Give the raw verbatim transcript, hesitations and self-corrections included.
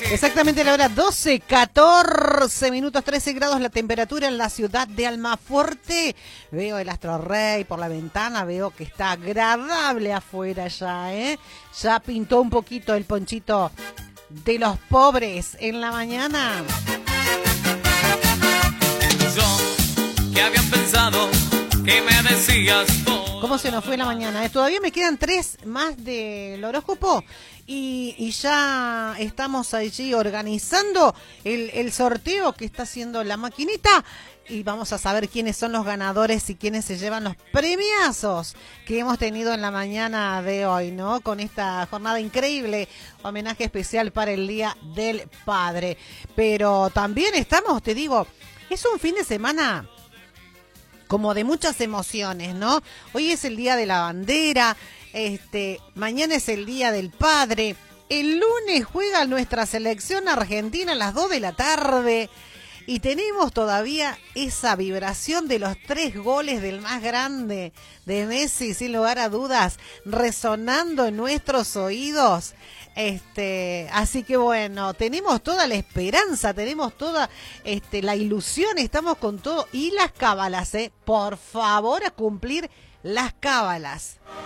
Exactamente la hora doce, catorce minutos, trece grados la temperatura en la ciudad de Almafuerte. Veo el Astro Rey por la ventana, veo que está agradable afuera ya, ¿eh? Ya pintó un poquito el ponchito de los pobres en la mañana. Yo, que habían pensado que me decías todo. ¿Cómo se nos fue la mañana? ¿Eh? Todavía me quedan tres más del horóscopo. Y, y ya estamos allí organizando el, el sorteo que está haciendo la maquinita y vamos a saber quiénes son los ganadores y quiénes se llevan los premiazos que hemos tenido en la mañana de hoy, ¿no? Con esta jornada increíble, homenaje especial para el Día del Padre. Pero también estamos, te digo, es un fin de semana como de muchas emociones, ¿no? Hoy es el Día de la Bandera. Este, mañana es el Día del Padre. El lunes juega nuestra selección argentina a las dos de la tarde. Y tenemos todavía esa vibración de los tres goles del más grande de Messi, sin lugar a dudas, resonando en nuestros oídos. Este, así que bueno, tenemos toda la esperanza, tenemos toda este, la ilusión, estamos con todo. Y las cábalas, ¿eh? Por favor, a cumplir las cábalas.